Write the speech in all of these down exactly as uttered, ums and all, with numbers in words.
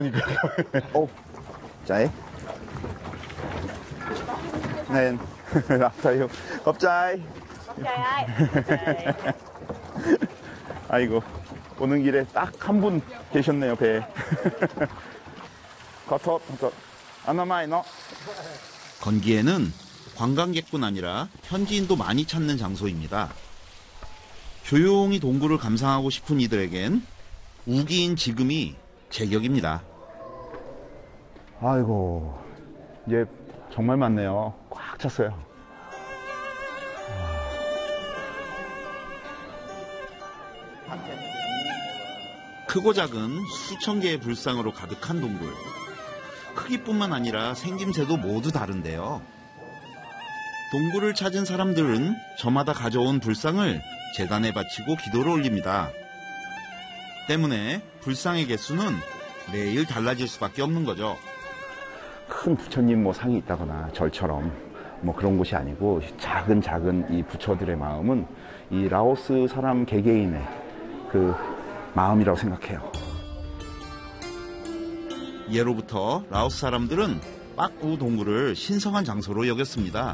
오, 짜이? 네, 라타요. 겁짜이. Trời ơi. 아이고, 오는 길에 딱 한 분 계셨네요, 배에. 겉옷, 겉옷. 아나마이 너. 건기에는 관광객뿐 아니라 현지인도 많이 찾는 장소입니다. 조용히 동굴을 감상하고 싶은 이들에겐 우기인 지금이 제격입니다. 아이고, 이제 정말 많네요. 꽉 찼어요. 크고 작은 수천 개의 불상으로 가득한 동굴. 크기뿐만 아니라 생김새도 모두 다른데요. 동굴을 찾은 사람들은 저마다 가져온 불상을 제단에 바치고 기도를 올립니다. 때문에 불상의 개수는 매일 달라질 수밖에 없는 거죠. 큰 부처님 뭐 상이 있다거나 절처럼 뭐 그런 곳이 아니고 작은 작은 이 부처들의 마음은 이 라오스 사람 개개인의 그 마음이라고 생각해요. 예로부터 라오스 사람들은 빠꾸 동굴을 신성한 장소로 여겼습니다.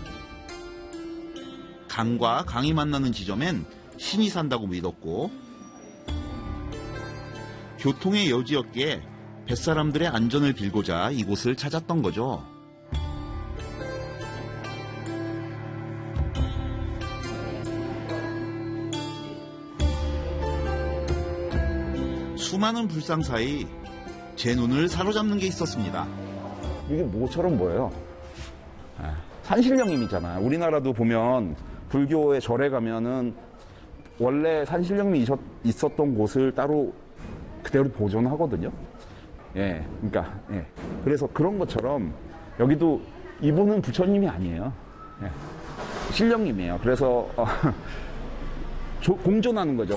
강과 강이 만나는 지점엔 신이 산다고 믿었고 교통의 여지였기에 뱃사람들의 안전을 빌고자 이곳을 찾았던 거죠. 수많은 불상 사이 제 눈을 사로잡는 게 있었습니다. 이게 뭐처럼 보여요? 산신령님이잖아. 우리나라도 보면 불교의 절에 가면은 원래 산신령님이 있었던 곳을 따로 그대로 보존하거든요. 예, 그러니까 예. 그래서 그런 것처럼 여기도 이분은 부처님이 아니에요. 예. 신령님이에요. 그래서 어, 조, 공존하는 거죠.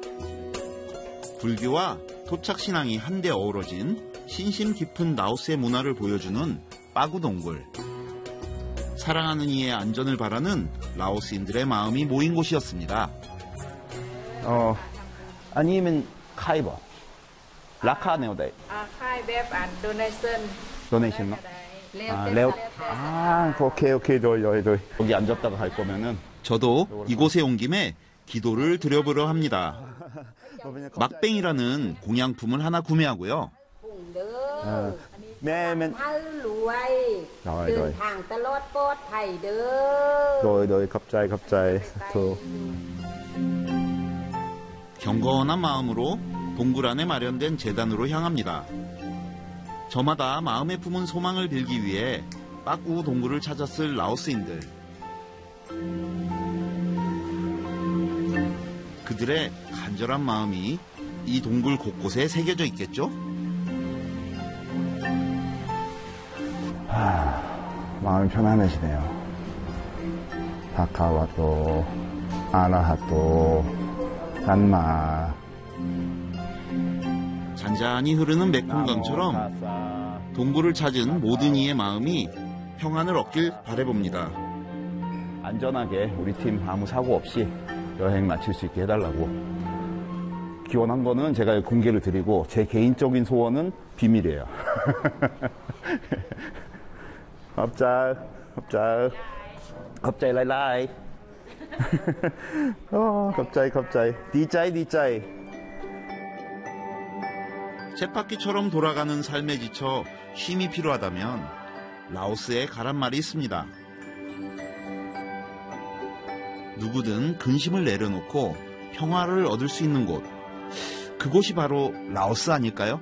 불교와 토착신앙이 한데 어우러진 신심 깊은 라오스의 문화를 보여주는 빠구 동굴. 사랑하는 이의 안전을 바라는 라오스인들의 마음이 모인 곳이었습니다. 어, 아니면 카이버. 라카 네오다이. À, khai bếp ăn donation. 도네이션. Leo 아, tết 레오. sắp tới. 아, 오케이, 오케이, 돌려, 돌. 여기 앉았다가 갈 거면은. 저도 이곳에 온 김에 기도를 드려보려 합니다. 막뱅이라는 공양품을 하나 구매하고요. Cùng đứa. 네, 맨. Hư lùi. Rồi, Đường rồi. thẳng ta lót bót thầy đứa. rồi, rồi, 갑자기, 갑자기. 또. 경건한 마음으로 동굴 안에 마련된 제단으로 향합니다. 저마다 마음에 품은 소망을 빌기 위해 빠꾸 동굴을 찾았을 라오스인들. 그들의 간절한 마음이 이 동굴 곳곳에 새겨져 있겠죠? 하, 마음이 편안해지네요. 다카와또, 아라하또, 산마. 잔잔히 흐르는 메콩강처럼 동굴을 찾은 모든 이의 마음이 평안을 얻길 바라봅니다. 안전하게 우리 팀 아무 사고 없이 여행 마칠 수 있게 해달라고. 기원한 거는 제가 공개를 드리고 제 개인적인 소원은 비밀이에요. 합작, 합작, 갑자기 라이라이. 어, 갑자기, 갑자기. 디짜이, 디짜이. 쳇바퀴처럼 돌아가는 삶에 지쳐 쉼이 필요하다면 라오스에 가란 말이 있습니다. 누구든 근심을 내려놓고 평화를 얻을 수 있는 곳, 그곳이 바로 라오스 아닐까요?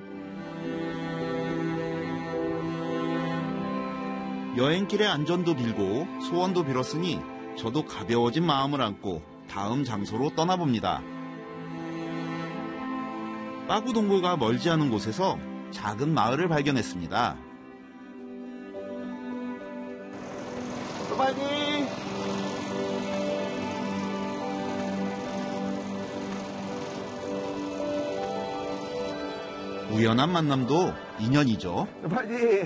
여행길의 안전도 빌고 소원도 빌었으니 저도 가벼워진 마음을 안고 다음 장소로 떠나봅니다. 빠구 동굴과 멀지 않은 곳에서 작은 마을을 발견했습니다. 빨리. 우연한 만남도 인연이죠. 빨리.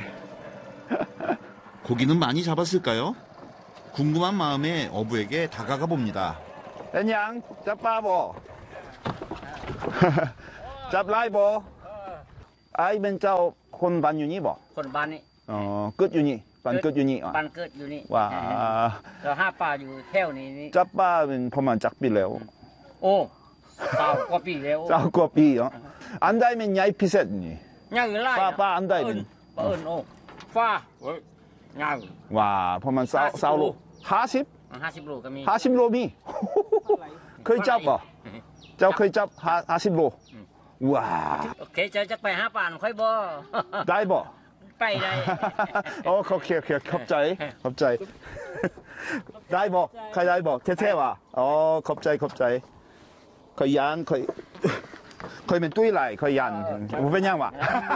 고기는 많이 잡았을까요? 궁금한 마음에 어부에게 다가가 봅니다. 안녕, 짭바보. 짭라이보. ai bên traoคนบ้านอยู่นี่บ่คนบ้านนี้อ๋อเกิดอยู่นี่บ้านเกิดอยู่นี่อ๋อบ้านเกิดอยู่นี่ว้าเราห้าป่าอยู่แถวนี้นี่จับป้าเป็นประมาณจักปีแล้วโอ้เก่ากว่าปีแล้วเจ้ากว่าปีเหรออันใดเป็นใหญ่พิเศษนี่ยังไล่ป้าป้าอันใดเป็นเอิญโอ้ฟ้าเฮ้ยยังว่าประมาณเศร้าเศร้าโลห้าสิบห้าสิบโลก็มีห้าสิบโลมี เคยจับบ่เจ้าเคยจับห้าห้าสิบโลว้าโอเคจะจะไปหาป่านค่อยบ่ได้บ่ไปได้โอ้โอเคโอเคขอบใจขอบใจ ได้บ่ใครได้บ่เท่ๆว่ะอ๋อขอบใจขอบใจคอยยันคอยคอยเป็นตุ้ยไหลคอยยันบ่เป็นยังวะ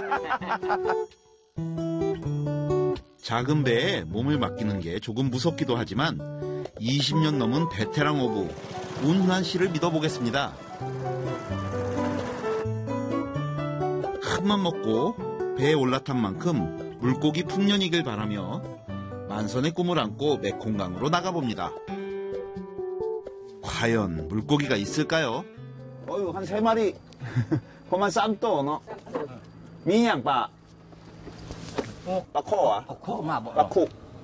작은 배에 몸을 맡기는 게 조금 무섭기도 하지만 이십 년 넘은 베테랑 어부 운훈한 씨를 믿어보겠습니다. 큰맘 먹고 배에 올라탄 만큼 물고기 풍년이길 바라며 만선의 꿈을 안고 메콩강으로 나가봅니다. 과연 물고기가 있을까요? 어유 한 세 마리 그만 쌈또 너 미냥 빠 빠코와 เอาเข้ามาบ่ 빠코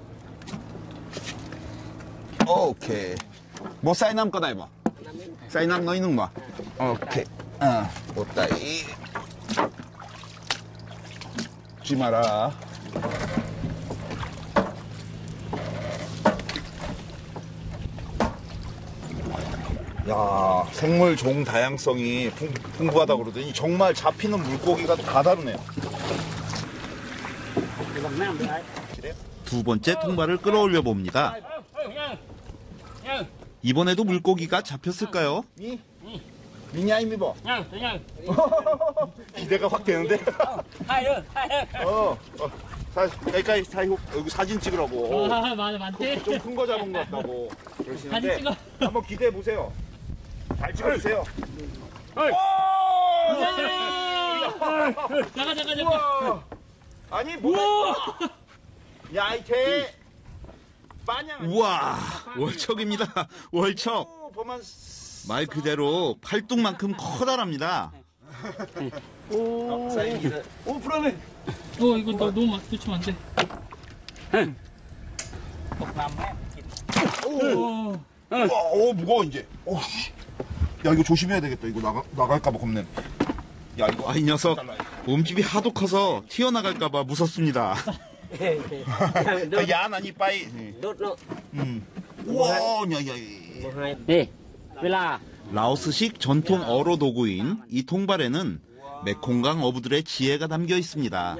오케이 뭐 사이남 거다 이봐 사이남 너 있는 거 오케이 어 못다 이 죽지 마라 야, 생물 종 다양성이 풍, 풍부하다고 그러더니 정말 잡히는 물고기가 다 다르네요. 두 번째 통발을 끌어올려 봅니다. 이번에도 물고기가 잡혔을까요? 미? 미냐 이미버? ยังยัง 기대가 확 되는데? ถ่ายเด้อถ่ายเด้อ 어, 어 사, 가까이 사이호 여기 사진 찍으라고. 아, 맞아, 맞지? 좀 큰 거 잡은 것 같다고 그러시는데 사진 찍어. 한번 기대해 보세요. 잘 찍어주세요. 잠깐, 잠깐, 잠깐. 우와. 아니 뭐야? 야 이태 빠냥. 우와, 월척입니다. 월척. 오, 보면 말 그대로 팔뚝만큼 커다랍니다. 오, 오 불안해. 어, 이거 너 너무 놓치면 안 돼. 오, 와, 오 무거워 이제. 오, 씨. 야 이거 조심해야 되겠다. 이거 나가 나갈까봐 겁내. 야 이거. 아, 이 녀석 몸집이 하도 커서 튀어나갈까봐 무섭습니다. 야 아니 빠이. ดุดเนาะ 음. 우와, 야야. นี่เวลา 라오스식 전통 어로 도구인 이 통발에는 메콩강 어부들의 지혜가 담겨 있습니다.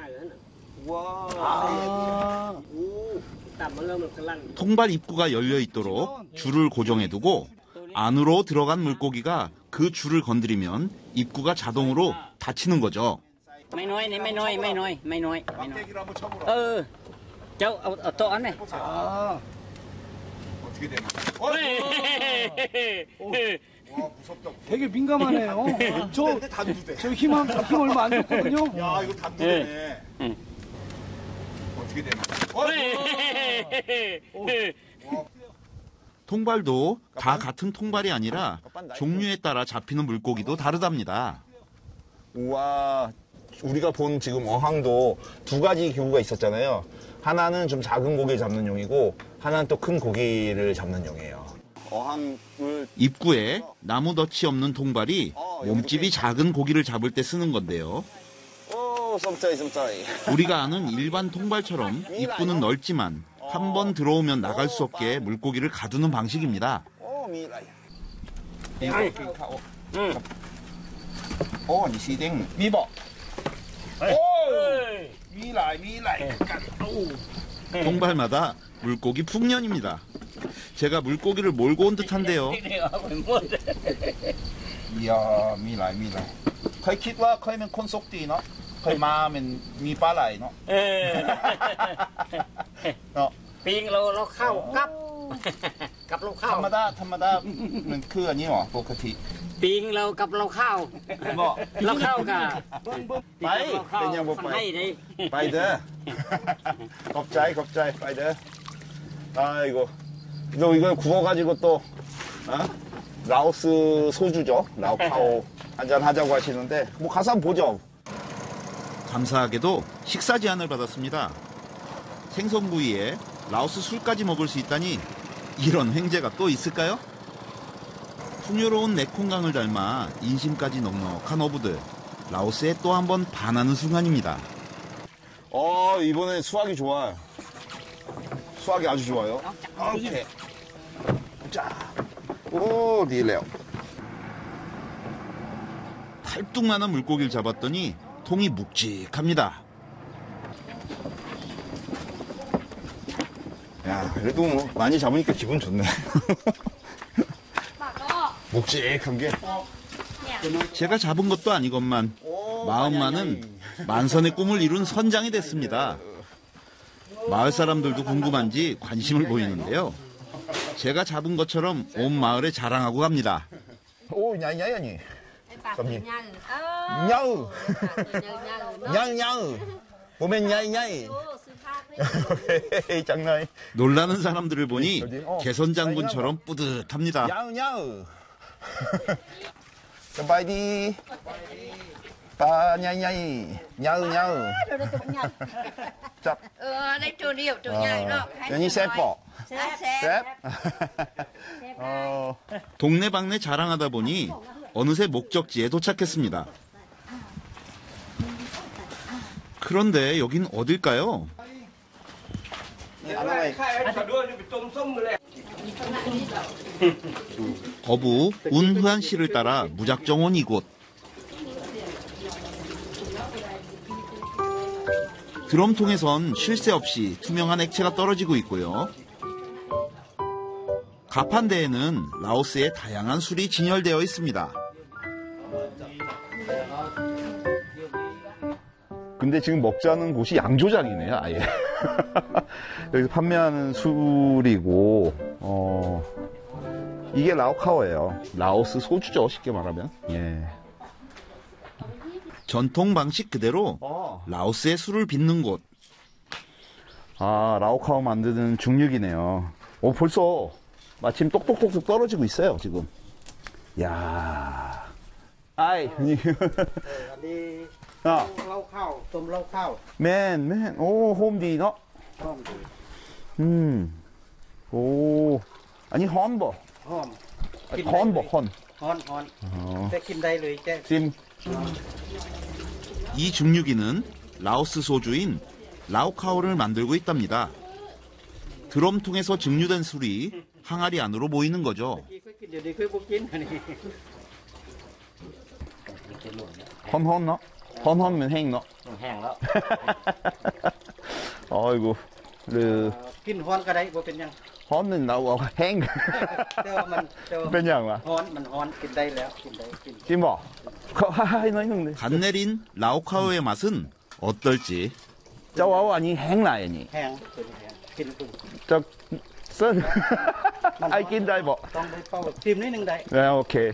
와. ตับมันเริ่มกำลัง 통발 입구가 열려 있도록 줄을 고정해두고 안으로 들어간 물고기가 그 줄을 건드리면 입구가 자동으로 닫히는 거죠. ไม่น้อยนี่ไม่น้อยไม่น้อยไม่น้อยไม่น้อย 막대기로 한번 쳐보라. เออเจ้าเอาเอาโต๊ะอันนี้ 아. 어떻게 되나? 어, 와 무섭다. 되게 민감하네요. 저, 근데 단두대. 저 힘, 한- 힘 얼마 안 줬거든요. 야 이거 단두대네. 응. 어떻게 되나? 통발도 다 같은 통발이 아니라 종류에 따라 잡히는 물고기도 다르답니다. 우와, 우리가 본 지금 어항도 두 가지 기구가 있었잖아요. 하나는 좀 작은 고기 잡는 용이고 하나는 또 큰 고기를 잡는 용이에요. 어항을 입구에 나무 덫이 없는 통발이 몸집이 작은 고기를 잡을 때 쓰는 건데요. 오, 썸짜이 썸짜이. 우리가 아는 일반 통발처럼 입구는 넓지만 한 번 들어오면 나갈 수 없게 물고기를 가두는 방식입니다. 오, 미라이. 이거 응. 오, 니 시댕 미버. 오, 미라이 미라이. 통발마다 물고기 풍년입니다. 제가 물고기를 몰고 온 듯한데요. 이야, 미라이 미라이. เคยคิดว่าเคยเป็นคนโชคดีเนาะเคยมาเป็นมีปลาไหลเนาะเออเนาะปิงเราเราเข้ากับกับเราเข้าธรรมดาธรรมดามันคืออันนี้หรอปกติปิงเรากับเราเข้าบอกเราเข้ากับไปเป็นยังบ่ไปให้ดิไปเด้อ ขอบใจขอบใจไปเด้อ 아이고 너 이걸 구워가지고 또 어? 라오스 소주죠 라오카오 한잔 하자고 하시는데 뭐 가서 한번 보죠. 감사하게도 식사 제안을 받았습니다. 생선구이에 라오스 술까지 먹을 수 있다니 이런 횡재가 또 있을까요? 풍요로운 메콩강을 닮아 인심까지 넉넉한 어부들. 라오스에 또 한 번 반하는 순간입니다. 어, 이번에 수학이 좋아요. 수학이 아주 좋아요. 오케이. 자, 오, 디레오. 팔뚝만한 물고기를 잡았더니 통이 묵직합니다. 야, 그래도 뭐 많이 잡으니까 기분 좋네. 묵직한 게. 제가 잡은 것도 아니건만 마음만은 만선의 꿈을 이룬 선장이 됐습니다. 마을 사람들도 궁금한지 관심을 보이는데요. 제가 잡은 것처럼 온 마을에 자랑하고 갑니다. 오, 야야야니. Bà Cầm gì? nhăn. Ơ. Nhăn. Nhăn nhăn. 냥, 냥. 보면 야이, 야이. Ô, sư phát đấy. 장난. 놀라는 사람들을 보니 개선 장군처럼 뿌듯합니다. 야우, 야우. 스바이디. 빠, 야이, 야이. 야우, 야우. 짭. Ờ, đây trừ điều, trừ nhảy đó. 연이 세뻐. Xếp, xếp. 셉. 어. 동네방네 자랑하다 보니 어느새 목적지에 도착했습니다. 그런데 여긴 어딜까요? 어부 운흐안 씨를 따라 무작정 온 이곳. 드럼통에선 쉴 새 없이 투명한 액체가 떨어지고 있고요. 가판대에는 라오스의 다양한 술이 진열되어 있습니다. 근데 지금 먹자는 곳이 양조장이네요, 아예. 여기서 판매하는 술이고, 어, 이게 라오카오예요. 라오스 소주죠, 쉽게 말하면. 예. 전통 방식 그대로 라오스의 술을 빚는 곳. 아, 라오카오 만드는 중육이네요. 오, 벌써 마침 똑똑똑똑 떨어지고 있어요, 지금. 야. 아이. อันนี้ 아, เหล้าข้าวต้มเหล้าข้าว 맨, 맨. 오, 홈디, 너? หอม 음. 오. 아니, 헌버. หอม 아니, 헌버, 헌. ฮ้อนฮ้อนแต่กินได้เลยแก 찜. 이 중류기는 라오스 소주인 라오카오를 만들고 있답니다. 드럼통에서 증류된 술이 항아리 안으로 모이는 거죠. เคยกินเดี๋ยวนี้เคยบ่กินอันนี้ 헌, 헌, 너? 헌, 헌면 행, 너? แห้งแล้ว 아이고. 그, กินฮ้อนก็ได้บ่เป็นหยัง 헌은 나오고, 행. แต่ว่ามันแต่ว่าเป็นอย่างวะฮ้อนมันฮ้อนกินได้แล้วกินได้กิน 찜 뭐? 하하이, 너 있는데. 갓 내린 라오카오의 맛은 어떨지. 짜와오 아니, 행라야니. แห้งเป็นแห้งกินคุณ 저, 쓴. 아이, 낀다, 뭐. ต้องได้เป้าชิมนิดนึงได้ 네, 오케이.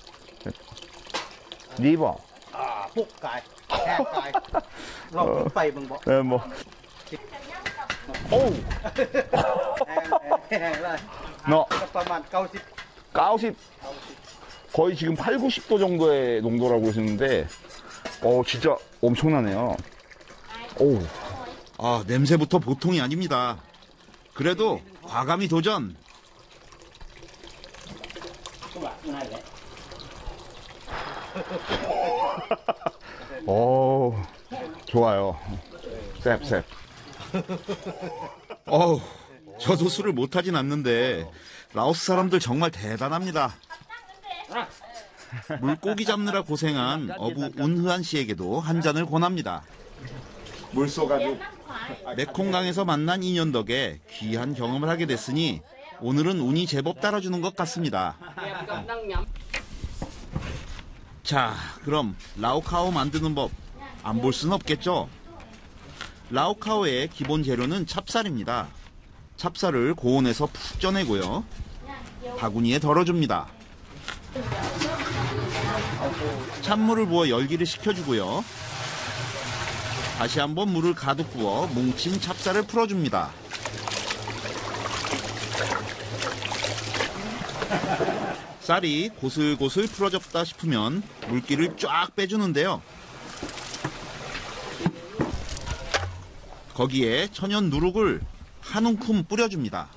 리버. อ่าปุกกายแห้งกายลองขึ้นไปเบิ่งบ่ 네, 뭐. 오우. แห้งแห้งเลย 너, ก็ประมาณเก้าสิบ 까오십. 거의 지금 팔, 구십 도 정도의 농도라고 하시는데, 어, 진짜 엄청나네요. 오우. 아, 냄새부터 보통이 아닙니다. 그래도 과감히 도전. 오, 좋아요. 셉, 셉. 어우, 저도 술을 못하진 않는데 라오스 사람들 정말 대단합니다. 물고기 잡느라 고생한 어부 운흐안 씨에게도 한 잔을 권합니다. 물쏘가지고. 메콩강에서 만난 인연 덕에 귀한 경험을 하게 됐으니 오늘은 운이 제법 따라주는 것 같습니다. 자, 그럼 라오카오 만드는 법 안 볼 순 없겠죠? 라오카오의 기본 재료는 찹쌀입니다. 찹쌀을 고온에서 푹 쪄내고요. 바구니에 덜어줍니다. 찬물을 부어 열기를 식혀주고요. 다시 한번 물을 가득 부어 뭉친 찹쌀을 풀어줍니다. 쌀이 고슬고슬 풀어졌다 싶으면 물기를 쫙 빼주는데요. 거기에 천연 누룩을 한 움큼 뿌려줍니다.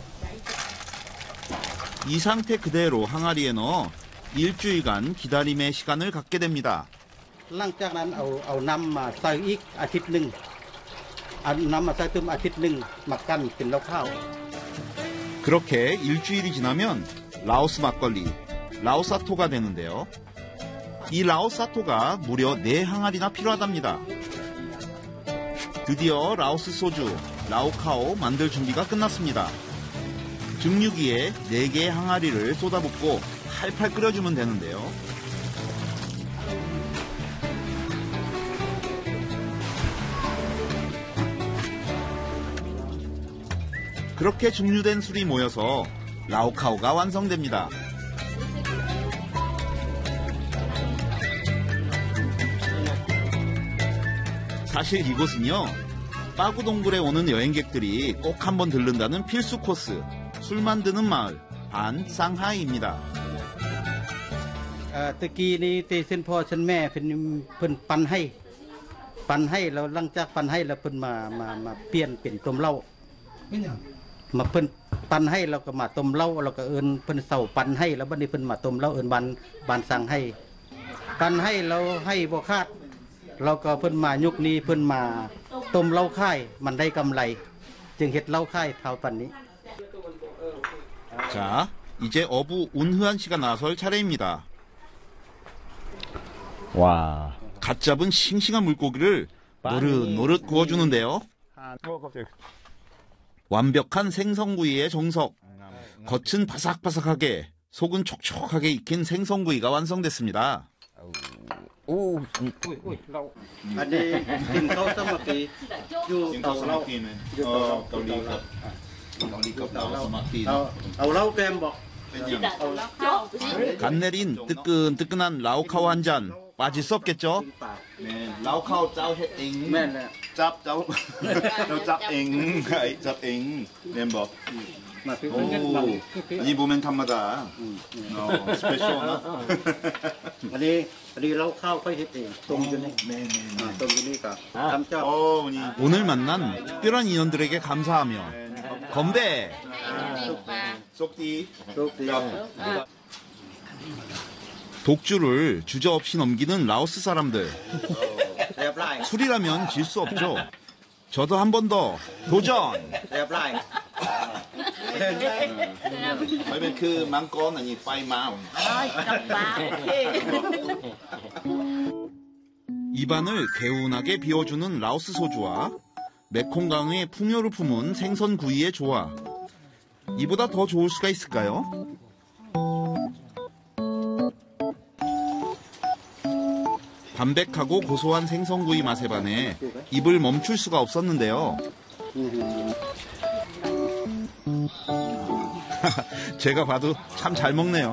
이 상태 그대로 항아리에 넣어 일주일간 기다림의 시간을 갖게 됩니다. หลังจากนั้นเอาเอาน้ำมาใส่อีกอาทิตย์หนึ่งเอาน้ำมาใส่เติมอาทิตย์หนึ่งมากั้นเป็นเหล้าข้าว 그렇게 일주일이 지나면 라오스 막걸리, 라오사토가 되는데요. 이 라오사토가 무려 네 항아리나 필요하답니다. 드디어 라오스 소주, 라오카오 만들 준비가 끝났습니다. 증류기에 네 개의 항아리를 쏟아붓고 팔팔 끓여주면 되는데요. 그렇게 증류된 술이 모여서 라오카오가 완성됩니다. 사실 이곳은요, 빠구동굴에 오는 여행객들이 꼭 한번 들른다는 필수 코스, 술 만드는 마을, 반 상하이입니다. เอ่อตะกี้นี้เตเส้นพ่อเส้นแม่เพิ่นเพิ่นปันให้ปันให้แล้วหลังจากปันให้แล้วเพิ่นมามามาเปลี่ยนเป็นต้มเหล้ามาเพิ่นปันให้แล้วก็มาต้มเหล้าแล้วก็เอิ้นเพิ่นเซาปันให้แล้วบัดนี้เพิ่นมาต้มเหล้าเอิ้นบานบานสั่งให้ปันให้แล้วให้บ่คาดเราก็เพิ่นมายุคนี้เพิ่นมาต้มเหล้าค่ายมันได้กำไรจึงเฮ็ดเหล้าค่ายเท่าปันนี้ 자, 이제 어부 운흐안 씨가 나설 차례입니다. 와. 갓 잡은 싱싱한 물고기를 노릇노릇 구워주는데요. 완벽한 생선구이의 정석. 겉은 바삭바삭하게, 속은 촉촉하게 익힌 생선구이가 완성됐습니다. 오, อันนี้กินข้าวสมัครอยู่เตาเหล้าอยู่เตาเหล้าเกาหลีครับเอาเอาเหล้าแกมบอก 간 내린 뜨끈뜨끈한 라오카오 한 잔 빠질 수 없겠죠? 네, 라오카오 짜오 햇잉. แม่นแหละ 짭, 짜오. 너 짭잉. 아이, 짭잉. 멤버. มาพี่เงินบัง 이 모멘텀마다. 어, 스페셜나? อันนี้อันนี้เหล้าข้าวค่อยเฮ็ดเองต้มอยู่นี่ 네, 네, อ่า 네. ต้มอยู่นี่ก็ทำเจ้า 어, 우니. 오늘 만난 특별한 인연들에게 감사하며 건배! 쏙디. โชคดี 독주를 주저없이 넘기는 라오스 사람들. เรียบร้อย 술이라면 질 수 없죠. 저도 한 번 더 도전! เรียบร้อย 아니면 그 망건 아니 파이 마음. 입안을 개운하게 비워주는 라오스 소주와 메콩강의 풍요를 품은 생선구이의 조화. 이보다 더 좋을 수가 있을까요? 담백하고 고소한 생선구이 맛에 반해 입을 멈출 수가 없었는데요. 제가 봐도 참 잘 먹네요.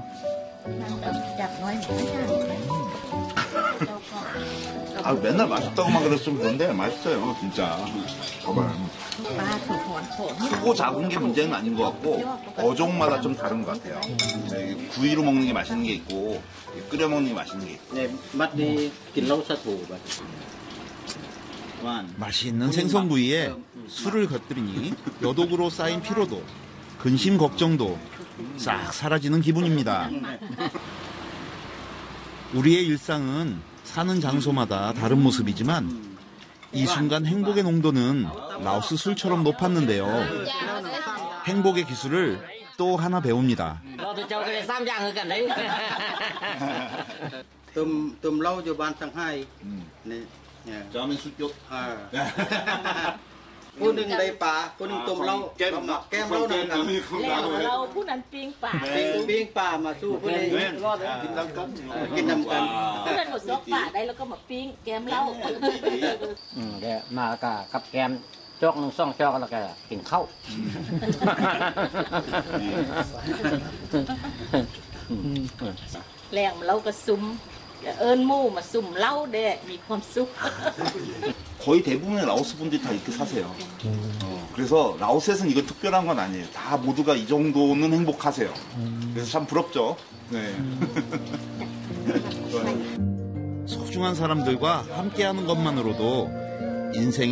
아, 맨날 맛있다고만 그랬으면 그런데 맛있어요, 진짜. 봐봐요. 크고 작은 게 문제는 아닌 것 같고 어종마다 좀 다른 것 같아요. 네, 구이로 먹는 게 맛있는 게 있고 끓여 먹는 게 맛있는 게 있고. เนี่ยมัดนี้กินเหล้าสะถูบัด 맛있는 생선구이에 술을 곁들이니 여독으로 쌓인 피로도, 근심 걱정도 싹 사라지는 기분입니다. 우리의 일상은 사는 장소마다 다른 모습이지만 이 순간 행복의 농도는 라오스 술처럼 높았는데요. 행복의 기술을 또 하나 배웁니다. ต้มต้มเหล้าอยู่บ้านสังไห้นี่เนี่ย 다음엔 술병. อ่าผู้หนึ่งได้ปลาผู้หนึ่งต้มเหล้าแก้มแก้มเหล้านั่นกันแล้วเราผู้นั้นปิ้งป่าปิ้งปิ้งปลามาสู้ผู้นี้รอดกินน้ำกันกินน้ำกันผู้นั้นหมดซอกป่าได้แล้วก็มาปิ้งแกมเหล้าอืมเดี๋ยวมากะกับแกมจอกหนึ่งซ่องจอกแล้วก็กินข้าวแรงเราก็ซุ่มเอิญหมู่มาซุ่มเหล้าเด้มีความสุข 거의 대부분의 라오스 분들이 다 이렇게 사세요. 어, 그래서 라오스에서는 이거 특별한 건 아니에요. 다 모두가 이 정도는 행복하세요. 그래서 참 부럽죠. 네. 소중한 사람들과 함께하는 것만으로도 인생의